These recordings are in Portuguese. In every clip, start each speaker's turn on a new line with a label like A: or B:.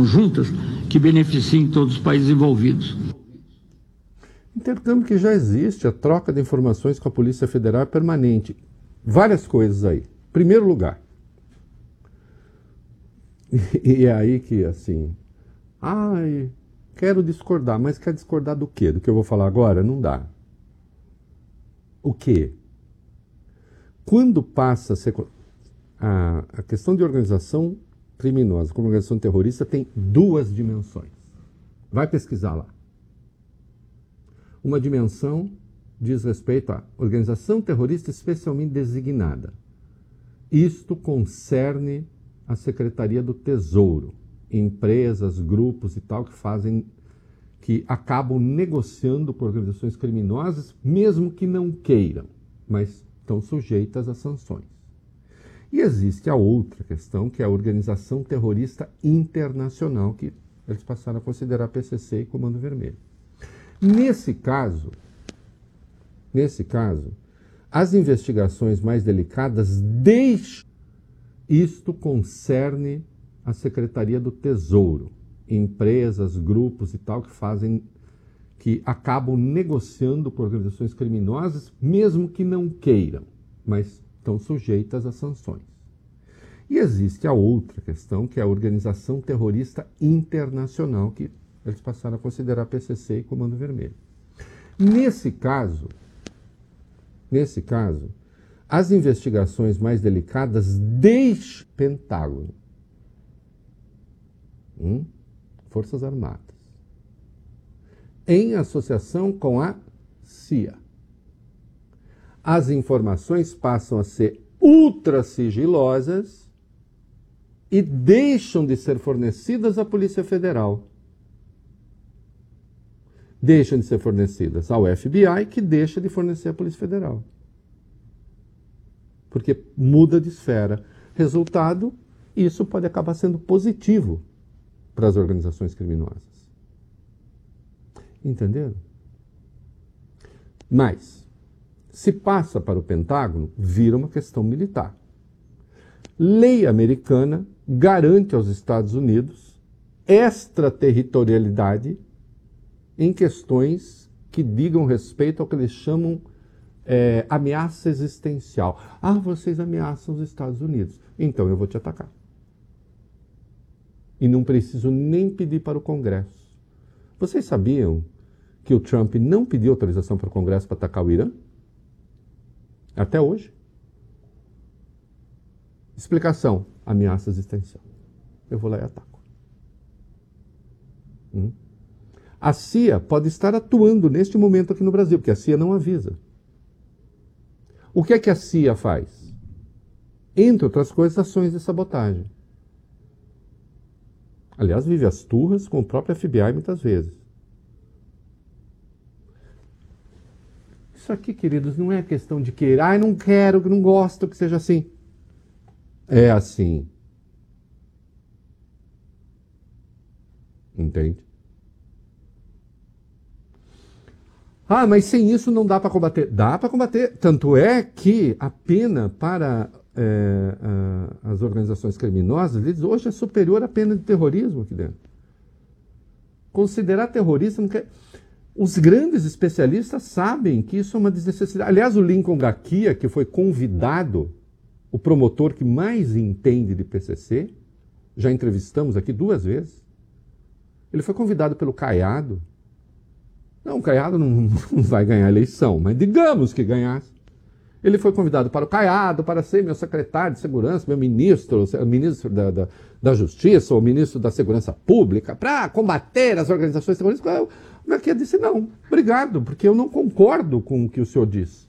A: conjuntas que beneficiem todos os países envolvidos.
B: Intercâmbio que já existe, a troca de informações com a Polícia Federal é permanente. Várias coisas aí. Primeiro lugar, e é aí que, assim, quero discordar, mas quer discordar do quê? Do que eu vou falar agora? Não dá. O quê? Quando passa a ser... A questão de organização criminosa como organização terrorista tem duas dimensões. Vai pesquisar lá. Uma dimensão diz respeito à organização terrorista especialmente designada. Isto concerne a Secretaria do Tesouro, empresas, grupos e tal que acabam negociando com organizações criminosas, mesmo que não queiram, mas estão sujeitas a sanções. E existe a outra questão, que é a organização terrorista internacional, que eles passaram a considerar PCC e Comando Vermelho. Nesse caso, as investigações mais delicadas isto concerne a Secretaria do Tesouro, empresas, grupos e tal que acabam negociando com organizações criminosas, mesmo que não queiram, mas estão sujeitas a sanções. E existe a outra questão, que é a organização terrorista internacional, que eles passaram a considerar PCC e Comando Vermelho. Nesse caso, as investigações mais delicadas deixam o Pentágono, Forças Armadas, em associação com a CIA. As informações passam a ser ultra sigilosas e deixam de ser fornecidas à Polícia Federal. Deixam de ser fornecidas ao FBI, que deixa de fornecer à Polícia Federal. Porque muda de esfera. Resultado, isso pode acabar sendo positivo para as organizações criminosas. Entenderam? Mas, se passa para o Pentágono, vira uma questão militar. Lei americana garante aos Estados Unidos extraterritorialidade em questões que digam respeito ao que eles chamam ameaça existencial. Vocês ameaçam os Estados Unidos, então eu vou te atacar. E não preciso nem pedir para o Congresso. Vocês sabiam que o Trump não pediu autorização para o Congresso para atacar o Irã? Até hoje. Explicação: ameaça existencial. Eu vou lá e ataco. A CIA pode estar atuando neste momento aqui no Brasil, porque a CIA não avisa. O que é que a CIA faz? Entre outras coisas, ações de sabotagem. Aliás, vive as turras com o próprio FBI muitas vezes. Isso aqui, queridos, não é questão de querer, não quero, não gosto que seja assim. É assim. Entende? Mas sem isso não dá para combater. Dá para combater. Tanto é que a pena para as organizações criminosas hoje é superior à pena de terrorismo aqui dentro. Considerar terrorista não quer... Os grandes especialistas sabem que isso é uma desnecessidade. Aliás, o Lincoln Gakia, que foi convidado, o promotor que mais entende de PCC, já entrevistamos aqui 2 vezes, ele foi convidado pelo Caiado. Não, o Caiado não vai ganhar a eleição, mas digamos que ganhasse. Ele foi convidado para o Caiado para ser meu secretário de segurança, meu ministro da Justiça, ou ministro da Segurança Pública, para combater as organizações terroristas. O Gakia disse: não, obrigado, porque eu não concordo com o que o senhor diz.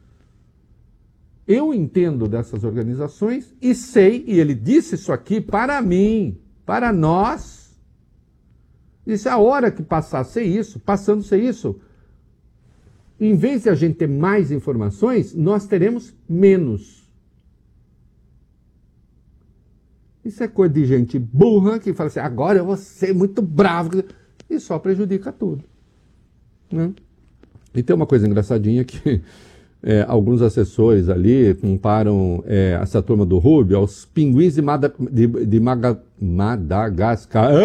B: Eu entendo dessas organizações e sei, e ele disse isso aqui para mim, para nós. Disse: a hora que passar a ser isso, passando a ser isso, em vez de a gente ter mais informações, nós teremos menos. Isso é coisa de gente burra que fala assim: agora eu vou ser muito bravo. E só prejudica tudo. Né? E tem uma coisa engraçadinha que alguns assessores ali comparam essa turma do Rubio aos pinguins de Madagascar.